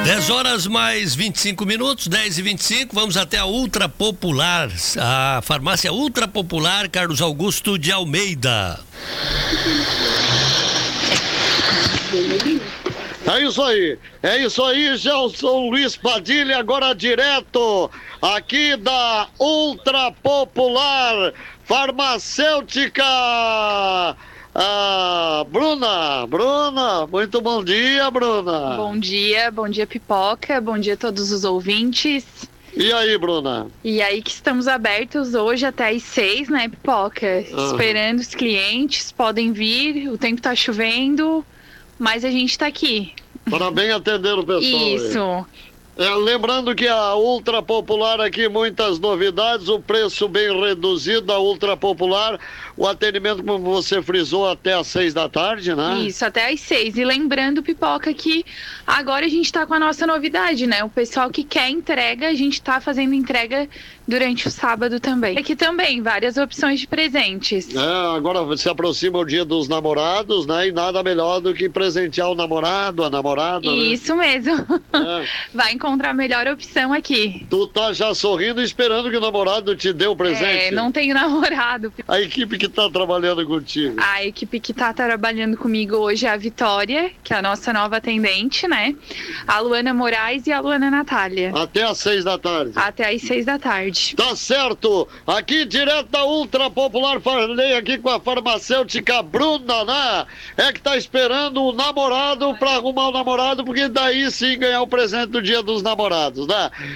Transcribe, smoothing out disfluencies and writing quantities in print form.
10 horas mais 25 minutos, 10h25, vamos até a Ultra Popular, a farmácia Ultra Popular Carlos Augusto de Almeida. É isso aí, Gelson Luiz Padilha, agora direto aqui da Ultra Popular Farmacêutica. Bruna, muito bom dia, Bruna. Bom dia Pipoca, bom dia a todos os ouvintes. E aí, Bruna? E aí que estamos abertos hoje até às 6, né, Pipoca? Esperando os clientes, podem vir, o tempo tá chovendo, mas a gente tá aqui. Para bem atender o pessoal. Isso. Lembrando que a Ultra Popular aqui, muitas novidades, o preço bem reduzido da Ultra Popular, o atendimento, como você frisou, até às 6 da tarde, né? Isso, até às 6. E lembrando, Pipoca, que agora a gente tá com a nossa novidade, né? O pessoal que quer entrega, a gente tá fazendo entrega durante o sábado também. Aqui também, várias opções de presentes. Agora se aproxima o Dia dos Namorados, né? E nada melhor do que presentear o namorado, a namorada, Isso mesmo. Vai encontrar a melhor opção aqui. Tu tá já sorrindo e esperando que o namorado te dê o presente? Não tenho namorado. A equipe que tá trabalhando contigo? A equipe que tá trabalhando comigo hoje é a Vitória, que é a nossa nova atendente, né? A Luana Moraes e a Luana Natália. Até às 6 da tarde? Até às 6 da tarde. Tá certo! Aqui direto da Ultra Popular, falei aqui com a farmacêutica Bruna, né? É que tá esperando o namorado pra arrumar o namorado, porque daí sim ganhar o presente do Dia dos Namorados, né?